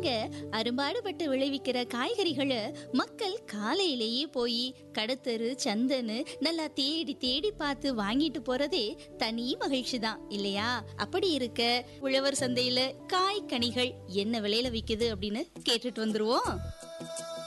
இங்க அரும்பாடுபட்டு விளைவிக்கிற காய்கறிகளை மக்கள் காலையிலேயே போய் கடத்தரு சந்தன்னு நல்லா தேடி தேடி பார்த்து வாங்கிட்டு போறதே தனி மகிழ்ச்சி தான் இல்லையா? அப்படி இருக்க உழவர் சந்தையில காய் கனிகள் என்ன விலையில விக்குது அப்படின்னு கேட்டுட்டு வந்துருவோம்.